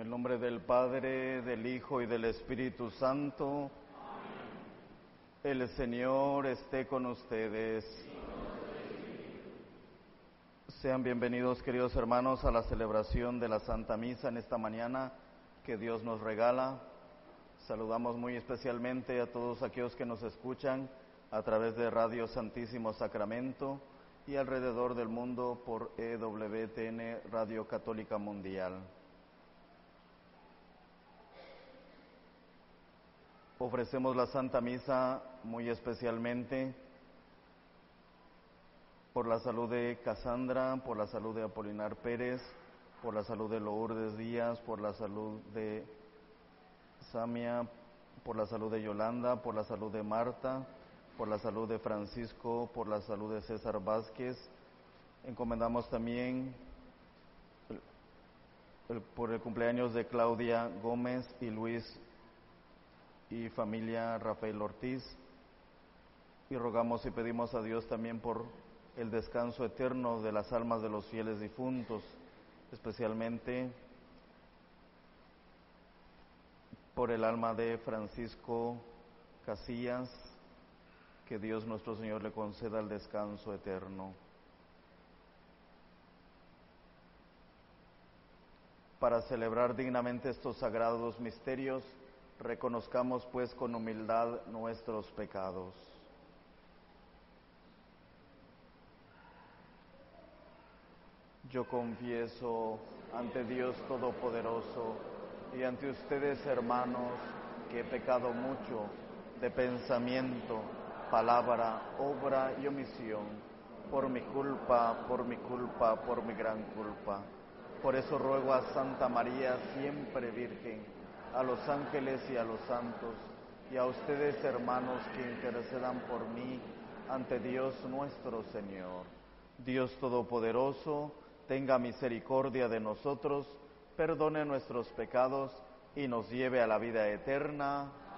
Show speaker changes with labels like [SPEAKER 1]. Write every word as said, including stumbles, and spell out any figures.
[SPEAKER 1] el nombre del Padre, del Hijo y del Espíritu Santo. El Señor esté con ustedes. Sean bienvenidos, queridos hermanos, a la celebración de la Santa Misa en esta mañana que Dios nos regala. Saludamos muy especialmente a todos aquellos que nos escuchan a través de Radio Santísimo Sacramento y alrededor del mundo por E W T N Radio Católica Mundial. Ofrecemos la Santa Misa muy especialmente por la salud de Casandra, por la salud de Apolinar Pérez, por la salud de Lourdes Díaz, por la salud de Samia, por la salud de Yolanda, por la salud de Marta, por la salud de Francisco, por la salud de César Vázquez. Encomendamos también el, el, por el cumpleaños de Claudia Gómez y Luis y familia Rafael Ortiz, y rogamos y pedimos a Dios también por el descanso eterno de las almas de los fieles difuntos, especialmente por el alma de Francisco Casillas, que Dios nuestro Señor le conceda el descanso eterno. Para celebrar dignamente estos sagrados misterios, reconozcamos pues con humildad nuestros pecados. Yo confieso ante Dios Todopoderoso y ante ustedes, hermanos, que he pecado mucho de pensamiento, palabra, obra y omisión, por mi culpa, por mi culpa, por mi gran culpa. Por eso ruego a Santa María, siempre Virgen, a los ángeles y a los santos, y a ustedes, hermanos, que intercedan por mí ante Dios nuestro Señor. Dios Todopoderoso, tenga misericordia de nosotros, perdone nuestros pecados y nos lleve a la vida eterna.